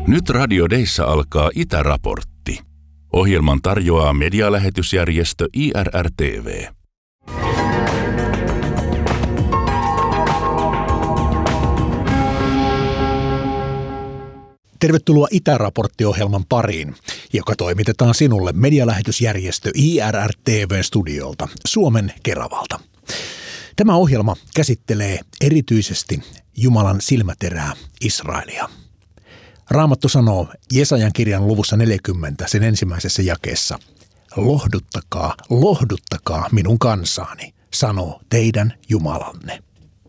Nyt Radio Dayssä alkaa Itäraportti. Ohjelman tarjoaa medialähetysjärjestö IRR-TV. Tervetuloa Itäraportti-ohjelman pariin, joka toimitetaan sinulle medialähetysjärjestö IRR-TV:n studiolta Suomen Keravalta. Tämä ohjelma käsittelee erityisesti Jumalan silmäterää Israelia. Raamattu sanoo Jesajan kirjan luvussa 40 sen ensimmäisessä jakeessa: "Lohduttakaa, lohduttakaa minun kansaani, sanoo teidän Jumalanne."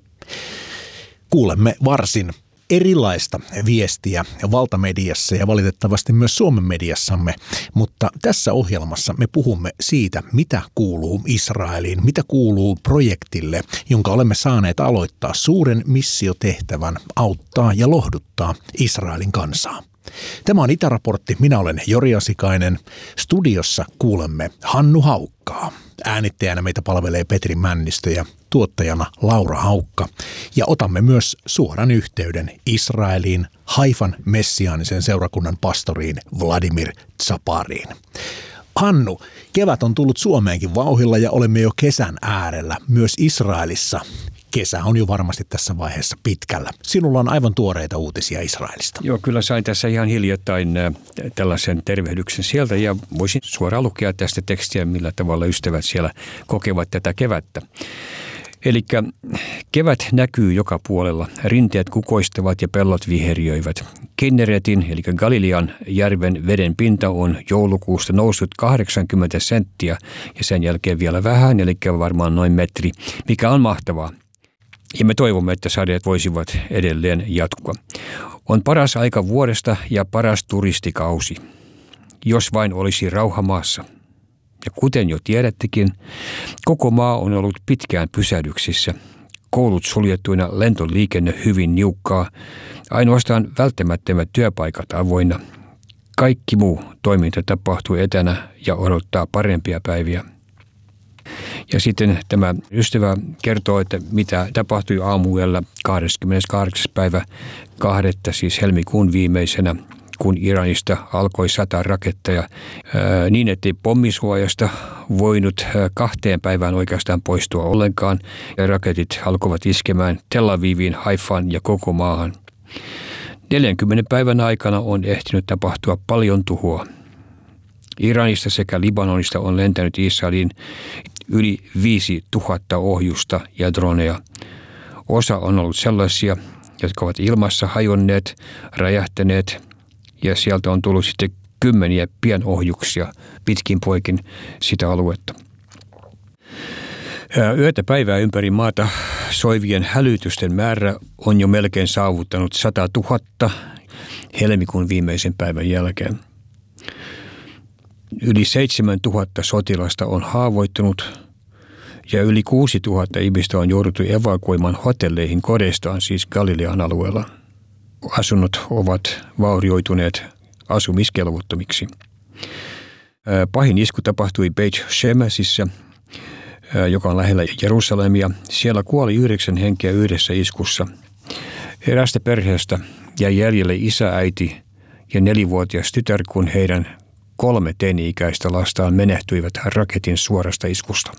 Kuulemme varsin erilaista viestiä valtamediassa ja valitettavasti myös Suomen mediassamme, mutta tässä ohjelmassa me puhumme siitä, mitä kuuluu Israeliin, mitä kuuluu projektille, jonka olemme saaneet aloittaa suuren missiotehtävän auttaa ja lohduttaa Israelin kansaa. Tämä on Itäraportti, minä olen Jori Asikainen. Studiossa kuulemme Hannu Haukkaa. Äänittäjänä meitä palvelee Petri Männistö ja tuottajana Laura Haukka. Ja otamme myös suoran yhteyden Israeliin, Haifan messiaanisen seurakunnan pastoriin Vladimir Tsapariin. Hannu, kevät on tullut Suomeenkin vauhdilla ja olemme jo kesän äärellä myös Israelissa. Kesä on jo varmasti tässä vaiheessa pitkällä. Sinulla on aivan tuoreita uutisia Israelista. Joo, kyllä sain tässä ihan hiljattain tällaisen tervehdyksen sieltä ja voisin suoraan lukea tästä tekstiä, millä tavalla ystävät siellä kokevat tätä kevättä. Eli kevät näkyy joka puolella. Rinteet kukoistavat ja pellot viheriöivät. Kinneretin, eli Galilean järven veden pinta on joulukuusta noussut 80 senttiä ja sen jälkeen vielä vähän, eli varmaan noin metri, mikä on mahtavaa. Ja me toivomme, että sadeet voisivat edelleen jatkua. On paras aika vuodesta ja paras turistikausi, jos vain olisi rauha maassa. Ja kuten jo tiedättekin, koko maa on ollut pitkään pysähdyksissä. Koulut suljettuina, lentoliikenne hyvin niukkaa, ainoastaan välttämättömät työpaikat avoinna. Kaikki muu toiminta tapahtuu etänä ja odottaa parempia päiviä. Ja sitten tämä ystävä kertoo, että mitä tapahtui aamuyöllä 28. päivä 2. siis helmikuun viimeisenä, kun Iranista alkoi sataa raketteja niin, ettei pommisuojasta voinut 2 päivään oikeastaan poistua ollenkaan. Ja raketit alkoivat iskemään Tel Aviviin, Haifaan ja koko maahan. 40 päivän aikana on ehtinyt tapahtua paljon tuhoa. Iranista sekä Libanonista on lentänyt Israeliin yli 5000 ohjusta ja droneja. Osa on ollut sellaisia, jotka ovat ilmassa hajonneet, räjähtäneet ja sieltä on tullut sitten kymmeniä pienohjuksia pitkin poikin sitä aluetta. Yötä päivää ympäri maata soivien hälytysten määrä on jo melkein saavuttanut 100 000 helmikuun viimeisen päivän jälkeen. Yli 7 000 sotilasta on haavoittunut ja yli 6 000 ihmistä on jouduttu evakuoimaan hotelleihin kodeistaan, siis Galilean alueella. Asunnot ovat vaurioituneet asumiskelvottomiksi. Pahin isku tapahtui Beit Shemesissä, joka on lähellä Jerusalemia. Siellä kuoli 9 henkeä yhdessä iskussa. Erästä perheestä jäi jäljelle isä, äiti ja 4-vuotias tytär, kun heidän 3 teini-ikäistä lastaan menehtyivät raketin suorasta iskusta.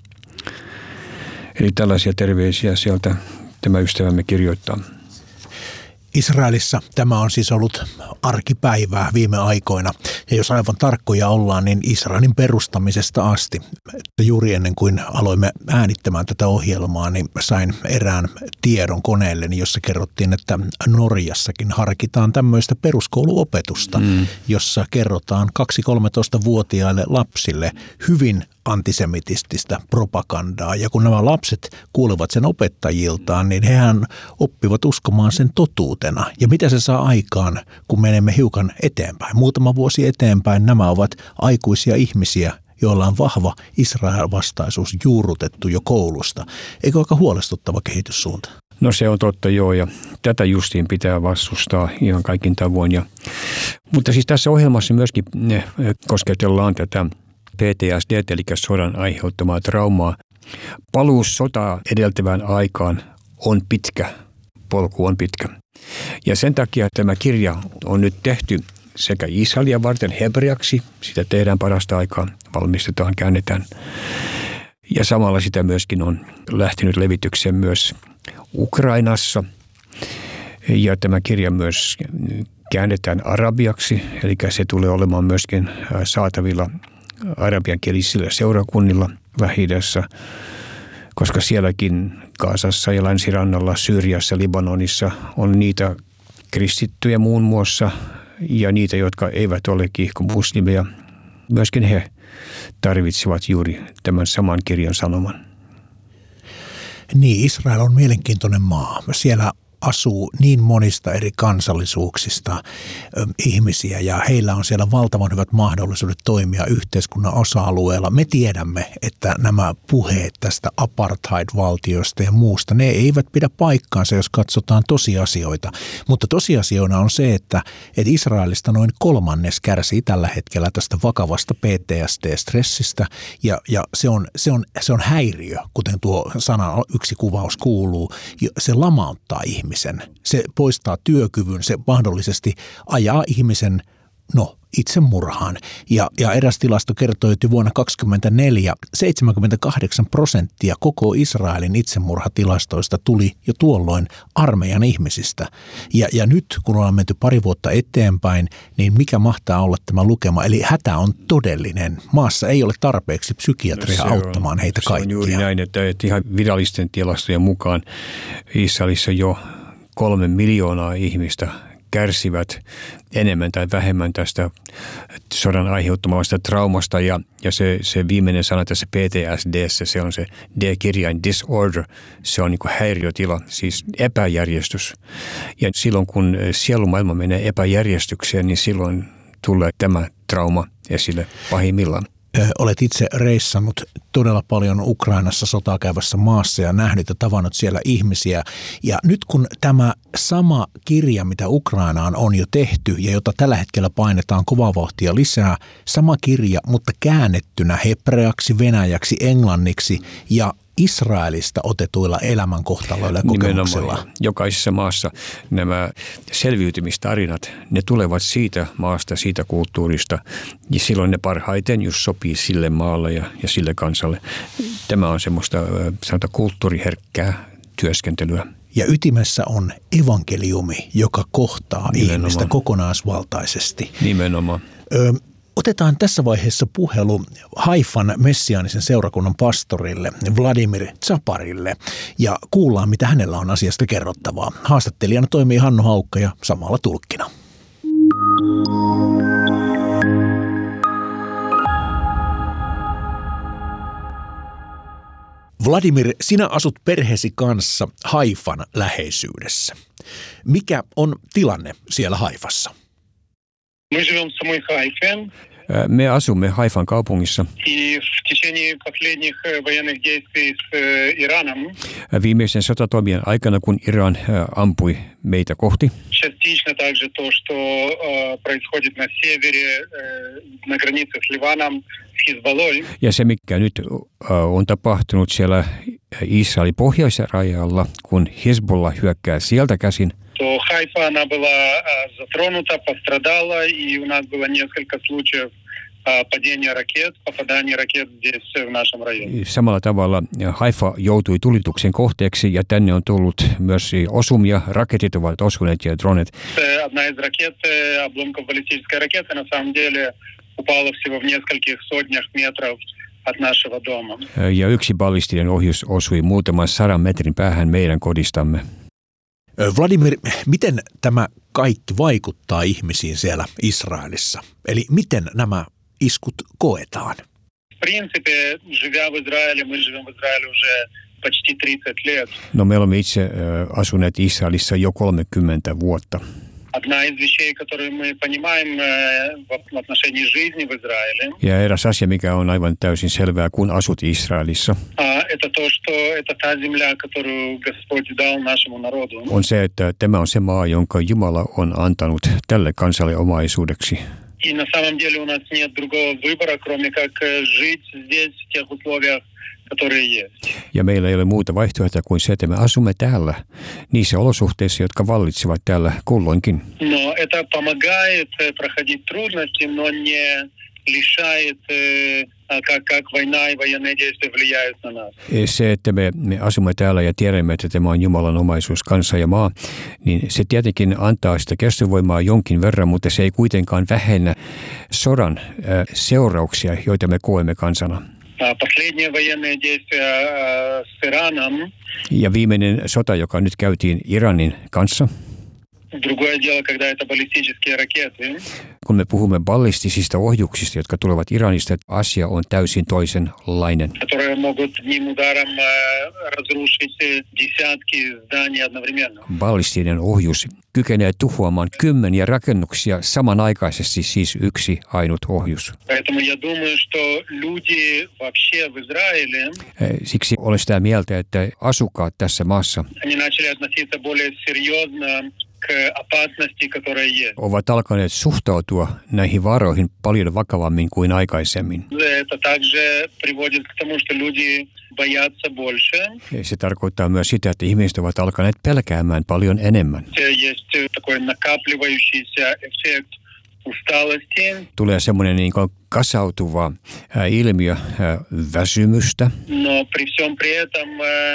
Eli tällaisia terveisiä sieltä tämä ystävämme kirjoittaa. Israelissa tämä on siis ollut arkipäivää viime aikoina. Ja jos aivan tarkkoja ollaan, niin Israelin perustamisesta asti. Juuri ennen kuin aloimme äänittämään tätä ohjelmaa, niin sain erään tiedon koneelleni, jossa kerrottiin, että Norjassakin harkitaan tämmöistä peruskouluopetusta, jossa kerrotaan 2-13-vuotiaille lapsille hyvin antisemitististä propagandaa. Ja kun nämä lapset kuulevat sen opettajiltaan, niin hehän oppivat uskomaan sen totuutena. Ja mitä se saa aikaan, kun menemme hiukan eteenpäin? Muutama vuosi eteenpäin nämä ovat aikuisia ihmisiä, joilla on vahva Israel-vastaisuus juurrutettu jo koulusta. Eikö aika huolestuttava kehityssuunta? No se on totta joo, ja tätä justiin pitää vastustaa ihan kaikin tavoin. Mutta siis tässä ohjelmassa myöskin kosketellaan tätä PTSD, eli sodan aiheuttamaa traumaa. Paluu sotaa edeltävään aikaan on pitkä, polku on pitkä. Ja sen takia tämä kirja on nyt tehty sekä Israelia varten hebreaksi, sitä tehdään parasta aikaa, valmistetaan, käännetään. Ja samalla sitä myöskin on lähtenyt levitykseen myös Ukrainassa. Ja tämä kirja myös käännetään arabiaksi, eli se tulee olemaan myöskin saatavilla arabiankielisillä seurakunnilla Lähi-idässä, koska sielläkin Gazassa ja länsirannalla, Syyriassa, Libanonissa on niitä kristittyjä muun muassa ja niitä, jotka eivät ole kiihkomuslimeja. Myöskin he tarvitsevat juuri tämän saman kirjan sanoman. Niin, Israel on mielenkiintoinen maa. Siellä asuu niin monista eri kansallisuuksista ihmisiä ja heillä on siellä valtavan hyvät mahdollisuudet toimia yhteiskunnan osa-alueella. Me tiedämme, että nämä puheet tästä apartheid-valtiosta ja muusta, ne eivät pidä paikkaansa, jos katsotaan tosiasioita. Mutta tosiasioina on se, että Israelista noin 1/3 kärsii tällä hetkellä tästä vakavasta PTSD-stressistä ja se on häiriö, kuten tuo sana yksi kuvaus kuuluu. Se lamauttaa ihmisiä. Se poistaa työkyvyn, se mahdollisesti ajaa ihmisen itsemurhaan. Ja eräs tilasto kertoi, että vuonna 2024 78% koko Israelin itsemurhatilastoista tuli jo tuolloin armeijan ihmisistä. Ja nyt, kun ollaan menty pari vuotta eteenpäin, niin mikä mahtaa olla tämä lukema? Eli hätä on todellinen. Maassa ei ole tarpeeksi psykiatria auttamaan heitä kaikkia. Se on juuri näin, että ihan virallisten tilastojen mukaan Israelissa jo 3 miljoonaa ihmistä kärsivät enemmän tai vähemmän tästä sodan aiheuttamasta traumasta. Ja se viimeinen sana tässä PTSD:ssä, se on se D-kirjain disorder, se on niin kuin häiriötila, siis epäjärjestys. Ja silloin kun sielumaailma menee epäjärjestykseen, niin silloin tulee tämä trauma esille pahimmillaan. Olet itse reissannut todella paljon Ukrainassa sotaa käyvässä maassa ja nähnyt ja tavannut siellä ihmisiä. Ja nyt kun tämä sama kirja, mitä Ukrainaan on jo tehty ja jota tällä hetkellä painetaan kovaa vauhtia lisää, sama kirja, mutta käännettynä hebreaksi, venäjäksi, englanniksi ja Israelista otetuilla elämänkohtaloilla ja kokemuksilla. Nimenomaan. Jokaisessa maassa nämä selviytymistarinat, ne tulevat siitä maasta, siitä kulttuurista ja silloin ne parhaiten just sopii sille maalle ja sille kansalle. Tämä on semmoista sanotaan kulttuuriherkkää työskentelyä. Ja ytimessä on evankeliumi, joka kohtaa ihmistä kokonaisvaltaisesti. Nimenomaan. Otetaan tässä vaiheessa puhelu Haifan messiaanisen seurakunnan pastorille Vladimir Tsaparille ja kuullaan, mitä hänellä on asiasta kerrottavaa. Haastattelijana toimii Hannu Haukka ja samalla tulkkina. Vladimir, sinä asut perheesi kanssa Haifan läheisyydessä. Mikä on tilanne siellä Haifassa? Me asumme Haifan kaupungissa. Viimeisen sotatoimien aikana, kun Iran ampui meitä kohti. Ja se, mikä nyt on tapahtunut siellä Israelin pohjoisrajalla, kun Hezbollah hyökkää sieltä käsin, то Хайфа, она была затронута, пострадала, и у нас было несколько случаев падения ракет, попадания ракет здесь в нашем районе. Samalla tavalla Haifa joutui tulituksen kohteeksi ja tänne on tullut myös osumia, raketit ovat osuneet ja dronet. Одна из ракет, обломков баллистической ракеты, на самом деле упала всего в нескольких сотнях метров от нашего дома. Ja yksi ballistinen ohjus osui muutaman 100 metrin päähän meidän kodistamme. Vladimir, miten tämä kaikki vaikuttaa ihmisiin siellä Israelissa? Eli miten nämä iskut koetaan? No me olemme itse asuneet Israelissa jo 30 vuotta. Ja eräs asia, mikä on aivan täysin selvää, kun asut Israelissa, on se, että tämä on se maa, jonka Jumala on antanut tälle kansalle omaisuudeksi. И на самом деле у нас нет другого выбора, кроме как жить здесь в тех условиях, которые есть. Ja meillä ei ole muuta vaihtoehtoa kuin se, että me asumme täällä niissä olosuhteissa, jotka vallitsevat täällä kulloinkin. Но это помогает проходить трудности, но не лишает, как война и военные действия влияют на нас. Se, että me asumme täällä ja tiedämme, että tämä on Jumalan omaisuus, kansa ja maa, niin se tietenkin antaa sitä kestovoimaa jonkin verran, mutta se ei kuitenkaan vähennä sodan seurauksia, joita me koemme kansana. Последние военные действия с Ираном. Ja viimeinen sota, joka nyt käytiin Iranin kanssa. Другое дело, когда это баллистические ракеты. Kun me puhumme ballistisista ohjuksista, jotka tulevat Iranista, asia on täysin toisenlainen. Которые могут одним ударом разрушить десятки зданий одновременно. Ballistinen ohjus kykenee tuhoamaan kymmeniä rakennuksia samanaikaisesti, siis yksi ainut ohjus. Поэтому я думаю, что люди вообще в Израиле. Siksi olen sitä mieltä, että asukkaat tässä maassa Они начали относиться более серьезно к опасности, которая есть. ovat alkaneet suhtautua näihin varoihin paljon vakavammin kuin aikaisemmin. Это также приводит к тому, что люди боятся больше. Se tarkoittaa myös sitä, että ihmiset ovat alkaneet pelkäämään paljon enemmän. Есть такой накапливающийся эффект усталости. Tulee semmoinen niin kuin kasautuva ilmiö väsymystä. Но при всем при этом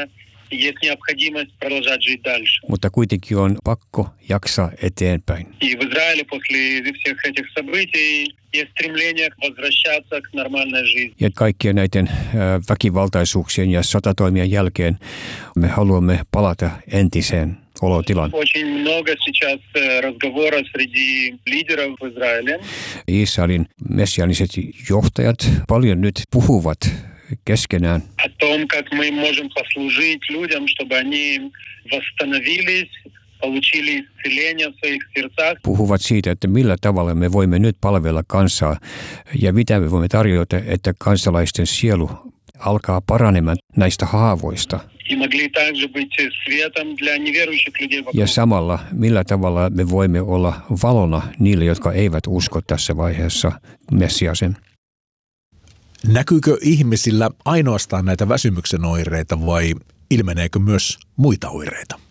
есть необходимость продолжать жить дальше. Mutta kuitenkin on pakko jaksaa eteenpäin. И в Израиле после всех этих событий есть стремление возвращаться к нормальной жизни. Ja kaikkien näiden väkivaltaisuuksien ja sotatoimien jälkeen me haluamme palata entiseen olotilaan. Очень много сейчас разговора среди лидеров в Израиле. Israelin messiaaniset johtajat paljon nyt puhuvat keskenään. О том, как мы можем послужить людям, чтобы они восстановились, получили исцеление в своих сердцах. Puhuvat siitä, että millä tavalla me voimme nyt palvella kansaa ja mitä me voimme tarjota, että kansalaisten sielu alkaa paranemaan näistä haavoista. И могли также быть светом для неверующих людей вокруг. Ja samalla, millä tavalla me voimme olla valona niille, jotka eivät usko tässä vaiheessa Messiasen. Näkyykö ihmisillä ainoastaan näitä väsymyksen oireita vai ilmeneekö myös muita oireita?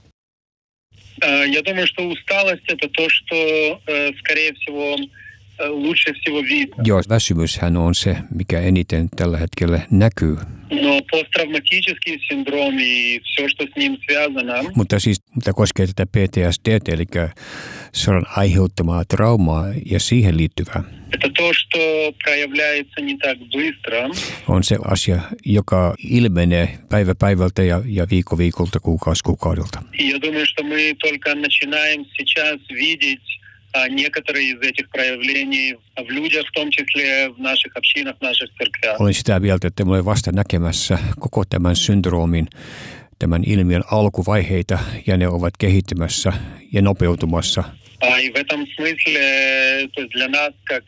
Я думаю, что усталость – это то, что, скорее всего, лучше всего видно. Joo, väsymyshän on se, mikä eniten tällä hetkellä näkyy. Но посттравматический синдром и все, что с ним связано, Mutta siis, mitä koskee tätä PTSD, eli sodan aiheuttamaa traumaa ja siihen liittyvää, это то, что проявляется не так быстро. on se asia, joka ilmenee päivä päivältä ja viikko viikolta, kuukausi kuukaudelta. И я думаю, что мы только начинаем сейчас видеть некоторые из этих проявлений в людях, в том числе в наших общинах, в наших церквях. Olen sitä mieltä, että me olemme vasta näkemässä koko tämän syndroomin, tämän ilmiön alkuvaiheita, ja ne ovat kehittymässä ja nopeutumassa. И в этом смысле, то есть для нас, как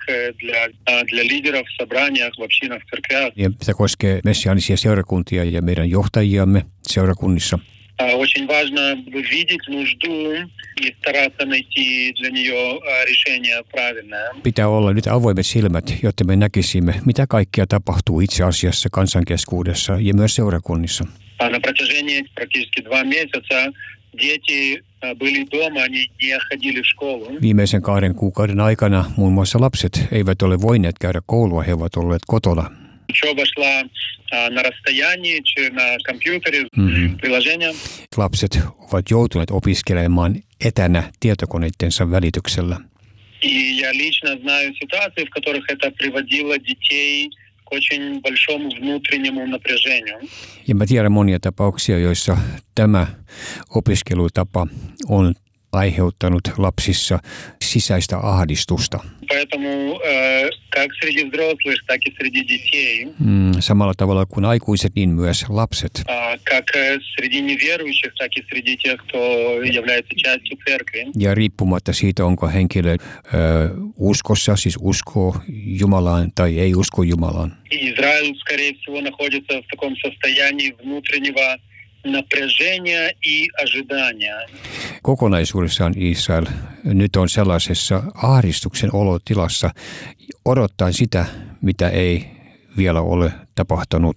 для лидеров в собраниях, в общинах, в церквях, Ja sitä koskee messiaanisia seurakuntia ja meidän johtajiamme seurakunnissa. очень важно видеть нужду и стараться найти для нее решение правильное. Pitää olla nyt avoimet silmät, jotta me näkisimme, mitä kaikkea tapahtuu itse asiassa kansankeskuudessa ja myös seurakunnissa. На протяжении практически 2 месяца дети были дома, они не ходили в школу. Viimeisen 2 kuukauden aikana muun muassa lapset eivät ole voineet käydä koulua, he ovat olleet kotona. Учеба шла на расстоянии, на компьютере, приложения. Lapset ovat joutuneet opiskelemaan etänä tietokoneittensa välityksellä. И я лично знаю ситуации, в которых это приводило детей к очень большому внутреннему напряжению. Ja mä tiedän monia tapauksia, joissa tämä opiskelutapa on aiheuttanut lapsissa sisäistä ahdistusta. Поэтому как среди взрослых, так и среди детей, Samalla tavalla kuin aikuiset, niin myös lapset. как среди неверующих, так и среди тех, кто является частью церкви. Ja riippumatta siitä, onko henkilö uskossa, siis uskoo Jumalaan tai ei usko Jumalaan. Израиль, скорее всего, находится в таком состоянии внутреннего напряжения и ожидания. kokonaisuudessaan Israel nyt on sellaisessa ahdistuksen olotilassa odottaen sitä, mitä ei vielä ole tapahtunut.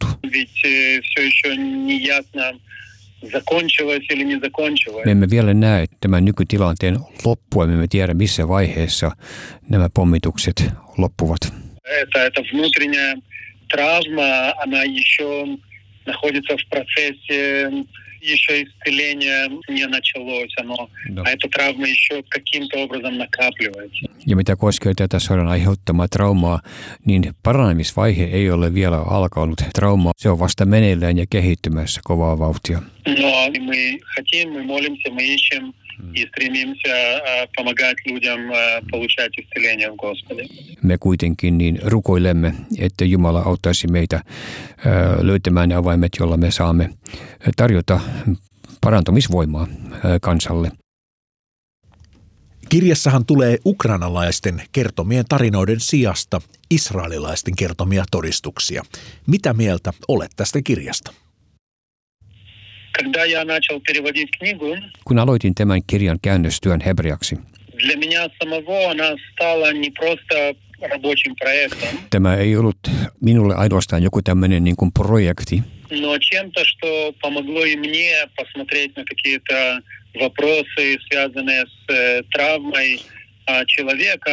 Me emme vielä näe tämän nykytilanteen loppua, me emme tiedä missä vaiheessa nämä pommitukset loppuvat. Эта внутренняя травма, она еще находится в процессе, еще исцеление не началось, а эта травма еще каким-то образом накапливается. Ja mitä koskee tätä sodan aiheuttamaa traumaa, niin paranemisvaihe ei ole vielä alkanut. Trauma, se on vasta meneillään ja kehittymässä kovaa vauhtia. Но мы хотим, мы молимся, мы ищем и стремимся помогать людям получать исцеление в Господе. Me kuitenkin niin rukoilemme, että Jumala auttaisi meitä löytämään ne avaimet, jolla me saamme tarjota parantumisvoimaa kansalle. Kirjassahan tulee ukrainalaisten kertomien tarinoiden sijasta israelilaisten kertomia todistuksia. Mitä mieltä olet tästä kirjasta? Когда я начал переводить книгу, Kun aloitin tämän kirjan käännöstyön hebreaksi, для меня самого она стала не просто рабочим проектом, tämä ei ollut minulle ainoastaan joku tämmöinen niin kuin projekti, но чем-то, что помогло и мне посмотреть на какие-то вопросы, связанные с травмой человека,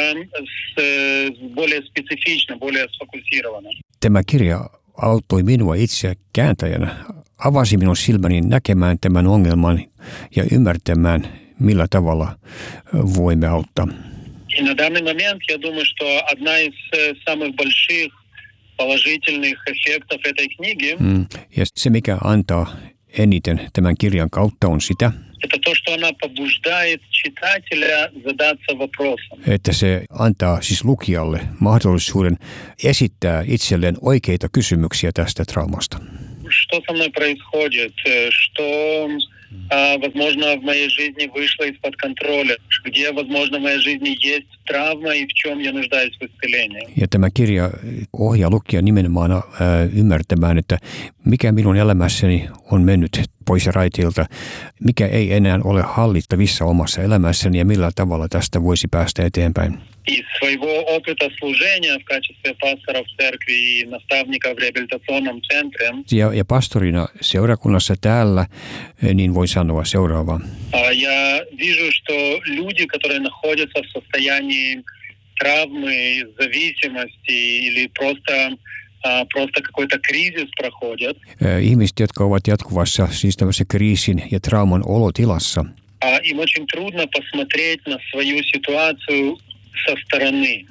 более специфично, более сфокусированно. Tämä kirja auttoi minua itseä kääntäjänä, avasi minun silmäni näkemään tämän ongelman ja ymmärtämään, millä tavalla voimme auttaa. И на данный момент я думаю, что одна из самых больших положительных эффектов этой книги Ja se, mikä antaa eniten tämän kirjan kautta, on sitä, это то, что она побуждает читателя задаться вопросом. että se antaa siis lukijalle mahdollisuuden esittää itselleen oikeita kysymyksiä tästä traumasta. Что со мной происходит? Что, возможно, в моей жизни вышло из-под контроля? Где, возможно, в моей жизни есть травма и в чем я нуждаюсь в исцелении? Ja tämä kirja ohjaa lukija nimenomaan ymmärtämään, että mikä minun elämässäni on mennyt pois raiteilta, mikä ei enää ole hallittavissa omassa elämässäni ja millä tavalla tästä voisi päästä eteenpäin. Из своего опыта служения в качестве пастора в церкви и наставника в реабилитационном центре Ja pastorina seurakunnassa täällä, niin voi sanoa seuraavaa. я вижу, что люди, которые находятся в состоянии травмы, зависимости или просто какой-то кризис проходят. Ihmiset, jotka ovat jatkuvassa siis tämmöisessä kriisin ja trauman olotilassa, Им очень трудно посмотреть на свою ситуацию со стороны.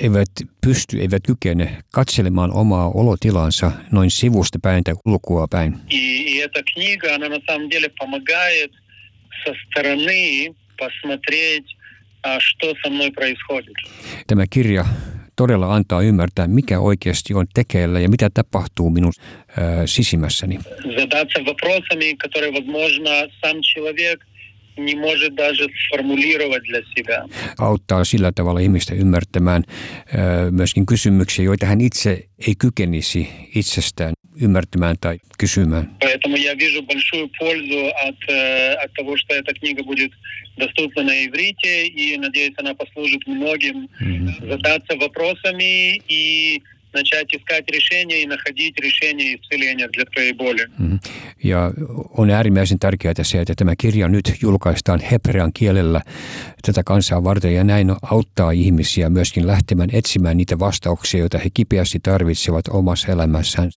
eivät kykene katselemaan omaa olotilansa noin sivusta päin tai ulkoa päin. И эта книга, она на самом деле помогает со стороны посмотреть, что со мной происходит. Tämä kirja todella antaa ymmärtää, mikä oikeasti on tekeillä ja mitä tapahtuu minun sisimmässäni. Задаться вопросами, которые, возможно, сам человек не может даже сформулировать для себя. Auttaa sillä tavalla ihmistä ymmärtämään myöskin kysymyksiä, joita hän itse ei kykenisi itsestään ymmärtämään tai kysymään. Поэтому я вижу большую пользу от того, что эта книга будет доступна на иврите, и, надеюсь, она послужит многим задаться вопросами и начать искать решения и находить решения и исцеления для твоей боли. Ja on äärimmäisen tärkeää se, että tämä kirja nyt julkaistaan hebrean kielellä tätä kansaa varten ja näin auttaa ihmisiä myöskin lähtemään etsimään niitä vastauksia, joita he kipeästi tarvitsevat omassa elämässään.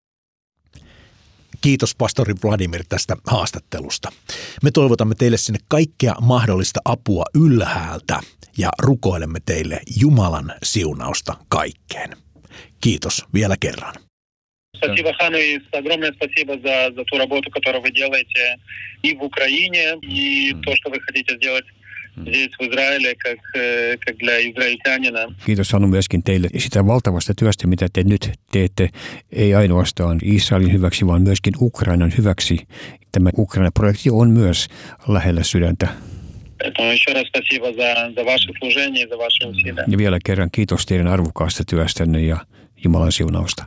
Kiitos pastori Vladimir tästä haastattelusta. Me toivotamme teille sinne kaikkea mahdollista apua ylhäältä ja rukoilemme teille Jumalan siunausta kaikkeen. Kiitos vielä kerran. Спасибо, Хану, и огромное спасибо за ту работу, которую вы делаете и в Украине, и то, что вы хотите сделать здесь, в Израиле, как для израильтянина. Kiitos Hannu myöskin teille sitä valtavasta työstä, mitä te nyt teette, ei ainoastaan Israelin hyväksi, vaan myöskin Ukrainan hyväksi. Tämä Ukraina-projekti on myös lähellä sydäntä. Еще раз спасибо за ваше служение и за ваши усилия. Ja vielä kerran kiitos teidän arvokkaasta työstänne ja Jumalan siunausta.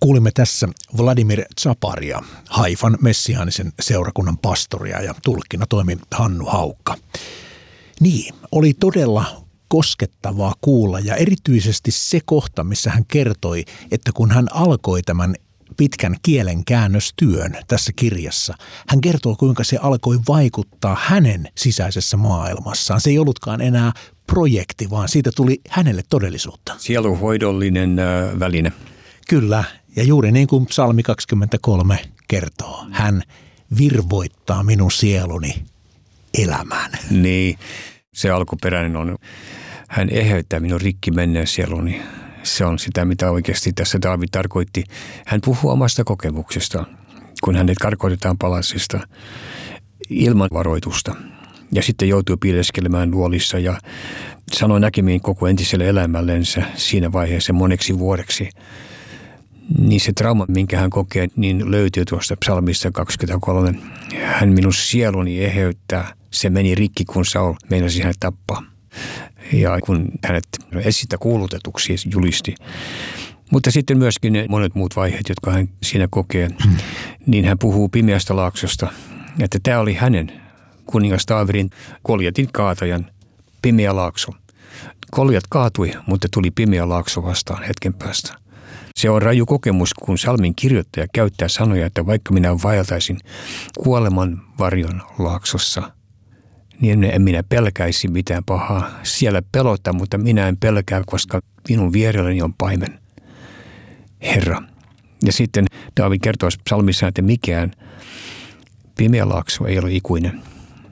Kuulimme tässä Vladimir Tsaparia, Haifan messiaanisen seurakunnan pastoria, ja tulkkina toimi Hannu Haukka. Niin, oli todella koskettavaa kuulla, ja erityisesti se kohta, missä hän kertoi, että kun hän alkoi tämän pitkän kielenkäännöstyön tässä kirjassa, hän kertoo, kuinka se alkoi vaikuttaa hänen sisäisessä maailmassaan. Se ei ollutkaan enää projekti, vaan siitä tuli hänelle todellisuutta. Sielunhoidollinen väline. Kyllä, ja juuri niin kuin Psalmi 23 kertoo, hän virvoittaa minun sieluni elämään. Niin, se alkuperäinen on, hän eheyttää minun rikki menneen sieluni. Se on sitä, mitä oikeasti tässä Daavid tarkoitti. Hän puhuu omasta kokemuksestaan, kun hänet karkoitetaan palasista ilman varoitusta. Ja sitten joutuu piileskelemään luolissa ja sanoi näkemiin koko entiselle elämällensä siinä vaiheessa moneksi vuodeksi. Niin se trauma, minkä hän kokee, niin löytyy tuosta psalmista 23. Hän minun sieluni eheyttää. Se meni rikki, kun Saul meinasi hänet tappaa. Ja kun hänet esitä kuulutetuksi julisti. Mutta sitten myöskin monet muut vaiheet, jotka hän siinä kokee, niin hän puhuu pimeästä laaksosta. Että tämä oli hänen kuningas Daavidin Goljatin kaatajan pimeä laakso. Goljat kaatui, mutta tuli pimeä laakso vastaan hetken päästä. Se on raju kokemus, kun psalmin kirjoittaja käyttää sanoja, että vaikka minä vaeltaisin kuoleman varjon laaksossa, niin en minä pelkäisi mitään pahaa. Siellä pelottaa, mutta minä en pelkää, koska minun vierelläni on paimen, Herra. Ja sitten Daavid kertoo psalmissaan, että mikään pimeä laakso ei ole ikuinen.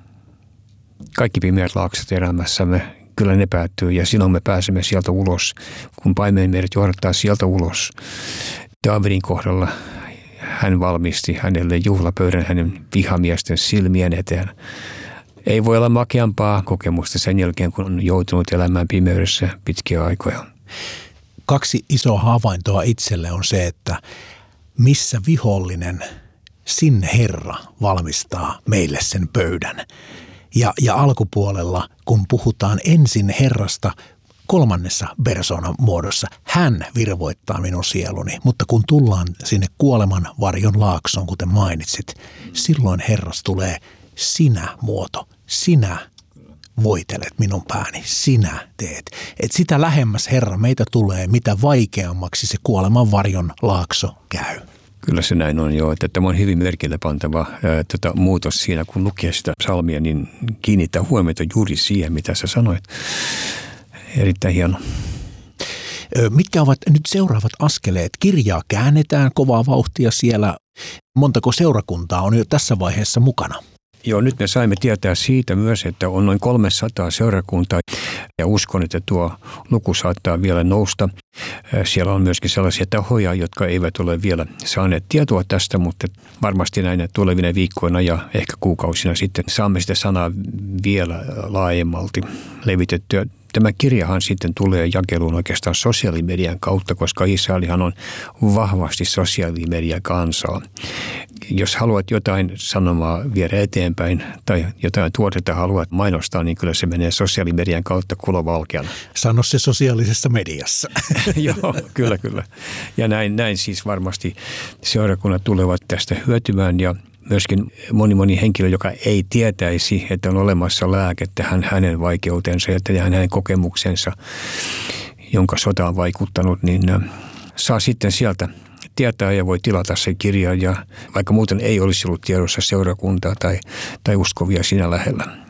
Kaikki pimeät laaksot elämässämme, kyllä ne päättyy ja silloin me pääsemme sieltä ulos, kun paimen meidät johdattaa sieltä ulos. Daavidin kohdalla hän valmisti hänelle juhlapöydän hänen vihamiesten silmien eteen. Ei voi olla makeampaa kokemusta sen jälkeen, kun on joutunut elämään pimeydessä pitkiä aikoja. 2 isoa havaintoa itselle on se, että missä vihollinen, sinne Herra valmistaa meille sen pöydän. Ja alkupuolella, kun puhutaan ensin Herrasta 3. persoonan muodossa, hän virvoittaa minun sieluni. Mutta kun tullaan sinne kuoleman varjon laaksoon, kuten mainitsit, silloin Herras tulee sinä-muoto. Sinä voitelet minun pääni, sinä teet. Et sitä lähemmäs Herra meitä tulee, mitä vaikeammaksi se kuoleman varjon laakso käy. Kyllä se näin on jo, että tämä on hyvin merkille pantava muutos siinä, kun lukee sitä psalmia, niin kiinnittää huomiota juuri siihen, mitä sä sanoit. Erittäin hieno. Mitkä ovat nyt seuraavat askeleet? Kirjaa käännetään kovaa vauhtia siellä. Montako seurakuntaa on jo tässä vaiheessa mukana? Joo, nyt me saimme tietää siitä myös, että on noin 300 seurakuntaa ja uskon, että tuo luku saattaa vielä nousta. Siellä on myöskin sellaisia tahoja, jotka eivät ole vielä saaneet tietoa tästä, mutta varmasti näinä tulevina viikkoina ja ehkä kuukausina sitten saamme sitä sanaa vielä laajemmalti levitettyä. Tämä kirjahan sitten tulee jakeluun oikeastaan sosiaalimedian kautta, koska Israelihan on vahvasti sosiaalimedia kansaa. Jos haluat jotain sanomaa viedä eteenpäin tai jotain tuotetta haluat mainostaa, niin kyllä se menee sosiaalimedian kautta kulovalkeana. Sano se sosiaalisessa mediassa. Joo, kyllä. Ja näin siis varmasti seurakunnat tulevat tästä hyötymään ja myöskin moni henkilö, joka ei tietäisi, että on olemassa lääke tähän hänen vaikeutensa ja tähän hänen kokemuksensa, jonka sota on vaikuttanut, niin saa sitten sieltä tietää ja voi tilata sen kirjan ja vaikka muuten ei olisi ollut tiedossa seurakuntaa tai uskovia siinä lähellä.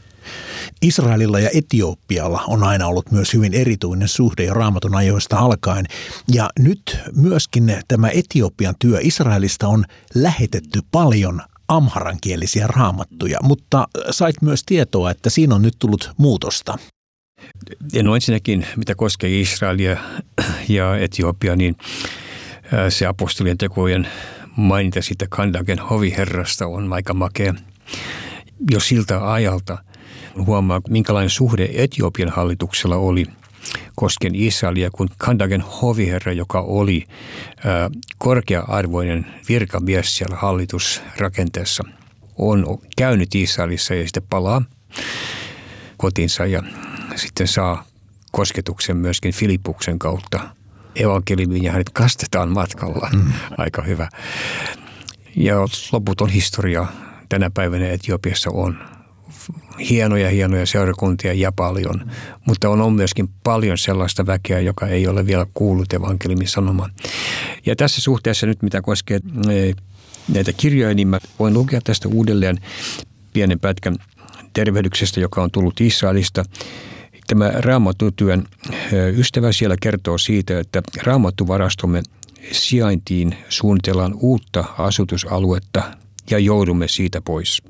Israelilla ja Etiopialla on aina ollut myös hyvin erityinen suhde jo Raamatun ajoista alkaen. Ja nyt myöskin tämä Etiopian työ Israelista on lähetetty paljon amharankielisiä raamattuja, mutta sait myös tietoa, että siinä on nyt tullut muutosta. No ensinnäkin, mitä koskee Israelia ja Etiopia, niin se apostolien tekojen mainita siitä Kandagen hoviherrasta on aika makea. Jo siltä ajalta huomaa, minkälainen suhde Etiopian hallituksella oli koskien Israelia, kun Kandagen hoviherra, joka oli korkea-arvoinen virkamies siellä hallitusrakenteessa, on käynyt Israelissa ja sitten palaa kotinsa ja sitten saa kosketuksen myöskin Filippuksen kautta evankeliumiin ja hänet kastetaan matkalla. Aika hyvä. Ja loputon historia tänä päivänä Etiopiassa on. Hienoja seurakuntia ja paljon, mutta on myöskin paljon sellaista väkeä, joka ei ole vielä kuullut evankeliumin sanomaan. Ja tässä suhteessa nyt, mitä koskee näitä kirjoja, niin mä voin lukea tästä uudelleen pienen pätkän tervehdyksestä, joka on tullut Israelista. Tämä Raamattutyön ystävä siellä kertoo siitä, että Raamattuvarastomme sijaintiin suunnitellaan uutta asutusaluetta ja joudumme siitä pois.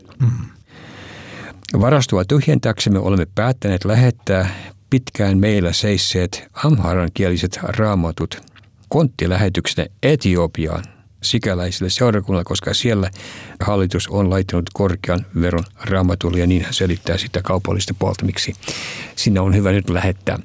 Varastoa tyhjentääksemme olemme päättäneet lähettää pitkään meillä seisseet amharankieliset raamatut konttilähetyksenä Etiopiaan sikäläisille seurakunnalle, koska siellä hallitus on laittanut korkean veron raamatulle ja niin hän selittää sitä kaupallista puolta, miksi sinne on hyvä nyt lähettää.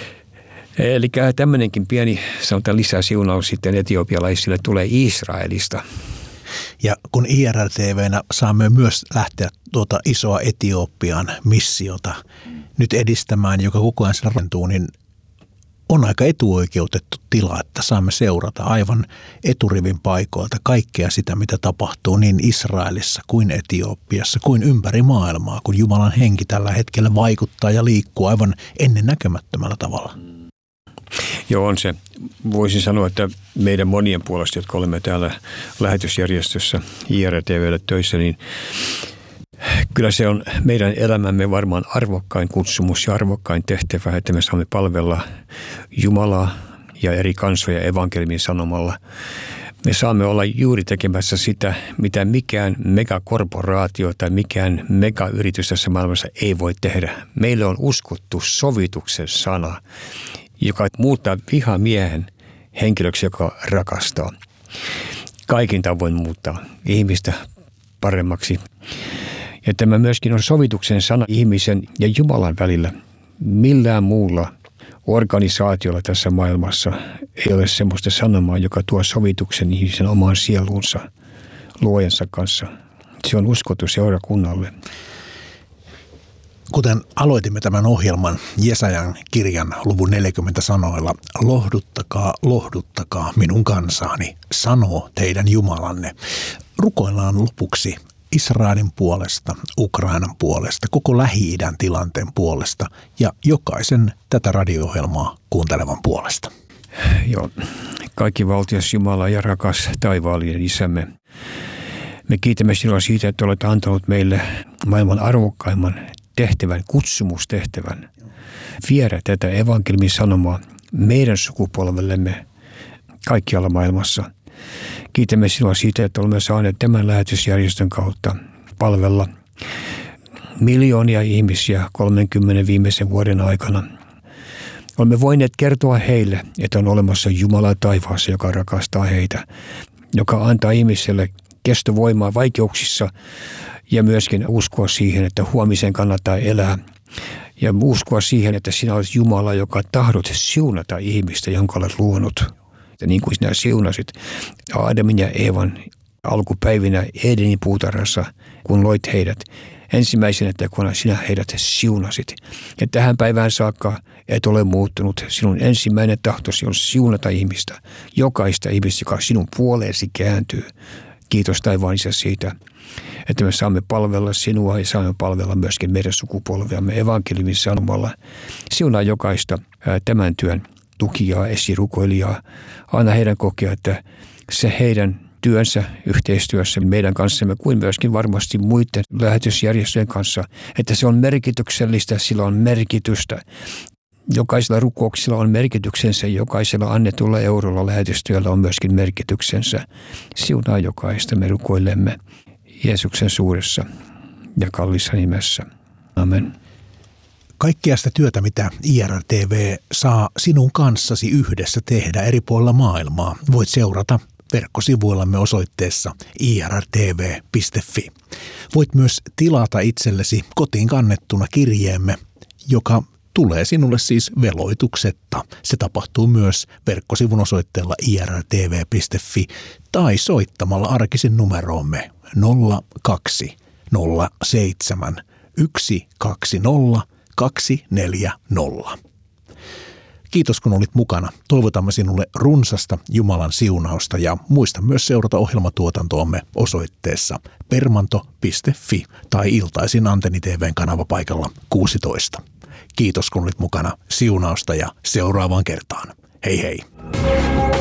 Eli tämmöinenkin pieni, sanotaan lisäsiunaus sitten etiopialaisille tulee Israelista. Ja kun IRR-TV:nä saamme myös lähteä tuota isoa Etiopian missiota nyt edistämään, joka koko ajan siellä rakentuu, niin on aika etuoikeutettu tila, että saamme seurata aivan eturivin paikoilta kaikkea sitä, mitä tapahtuu niin Israelissa kuin Etiopiassa kuin ympäri maailmaa, kun Jumalan henki tällä hetkellä vaikuttaa ja liikkuu aivan ennennäkemättömällä tavalla. Joo, on se. Voisin sanoa, että meidän monien puolesta, jotka olemme täällä lähetysjärjestössä IRTV:llä töissä, niin kyllä se on meidän elämämme varmaan arvokkain kutsumus ja arvokkain tehtävä, että me saamme palvella Jumalaa ja eri kansoja evankeliumin sanomalla. Me saamme olla juuri tekemässä sitä, mitä mikään megakorporaatio tai mikään megayritys tässä maailmassa ei voi tehdä. Meille on uskottu sovituksen sana, joka muuttaa vihamiehen henkilöksi, joka rakastaa. Kaikin tavoin muuttaa ihmistä paremmaksi. Ja tämä myöskin on sovituksen sana ihmisen ja Jumalan välillä. Millään muulla organisaatiolla tässä maailmassa ei ole semmoista sanomaa, joka tuo sovituksen ihmisen omaan sieluunsa, luojansa kanssa. Se on uskottu seurakunnalle. Kuten aloitimme tämän ohjelman Jesajan kirjan luvun 40 sanoilla, lohduttakaa, lohduttakaa minun kansaani, sanoo teidän Jumalanne. Rukoillaan lopuksi Israelin puolesta, Ukrainan puolesta, koko Lähi-idän tilanteen puolesta ja jokaisen tätä radio-ohjelmaa kuuntelevan puolesta. Joo, kaikki valtias Jumala ja rakas taivaallinen Isämme. Me kiitämme sinua siitä, että olet antanut meille maailman arvokkaimman tehtävän, kutsumustehtävän, viedä tätä evankeliumin sanomaa meidän sukupolvellemme kaikkialla maailmassa. Kiitämme sinua siitä, että olemme saaneet tämän lähetysjärjestön kautta palvella miljoonia ihmisiä 30 viimeisen vuoden aikana. Olemme voineet kertoa heille, että on olemassa Jumala taivaassa, joka rakastaa heitä, joka antaa ihmiselle kestovoimaa vaikeuksissa ja myöskin uskoa siihen, että huomisen kannattaa elää. Ja uskoa siihen, että sinä olet Jumala, joka tahdot siunata ihmistä, jonka olet luonut. Ja niin kuin sinä siunasit Aadamin ja Eevan alkupäivinä Edenin puutarhassa, kun loit heidät ensimmäisenä tekona, sinä heidät siunasit. Ja tähän päivään saakka et ole muuttunut. Sinun ensimmäinen tahtosi on siunata ihmistä, jokaista ihmistä, joka sinun puoleesi kääntyy. Kiitos taivaan Isä siitä, että me saamme palvella sinua ja saamme palvella myöskin meidän sukupolviamme evankeliumin sanomalla. Siunaa jokaista tämän työn tukijaa, esirukoilijaa. Anna heidän kokea, että se heidän työnsä yhteistyössä meidän kanssamme kuin myöskin varmasti muiden lähetysjärjestöjen kanssa, että se on merkityksellistä, sillä on merkitystä. Jokaisella rukouksella on merkityksensä, jokaisella annetulla eurolla lähetystyöllä on myöskin merkityksensä. Siunaa jokaista, me rukoilemme Jeesuksen suuressa ja kallissa nimessä. Amen. Kaikkea sitä työtä, mitä IRR-TV saa sinun kanssasi yhdessä tehdä eri puolilla maailmaa, voit seurata verkkosivuillamme osoitteessa irrtv.fi. Voit myös tilata itsellesi kotiin kannettuna kirjeemme, joka tulee sinulle siis veloituksetta. Se tapahtuu myös verkkosivun osoitteella irrtv.fi tai soittamalla arkisin numeroomme 0207 120 240. Kiitos kun olit mukana. Toivotamme sinulle runsasta Jumalan siunausta ja muista myös seurata ohjelmatuotantoamme osoitteessa permanto.fi tai iltaisin Antenni TV:n kanavapaikalla 16. Kiitos kun olit mukana. Siunausta ja seuraavaan kertaan. Hei hei.